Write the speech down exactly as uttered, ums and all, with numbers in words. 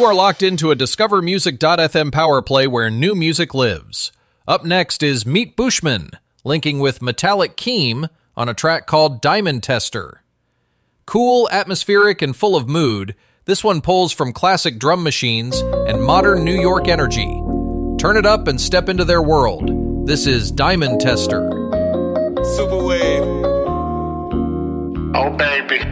You are locked into a Discover Music dot f m power play where new music lives. Up next is Meet Bushman, linking with Metallic Keem on a track called Diamond Tester. Cool, atmospheric, and full of mood, this one pulls from classic drum machines and modern New York energy. Turn it up and step into their world. This is Diamond Tester. Superwave. Oh, baby.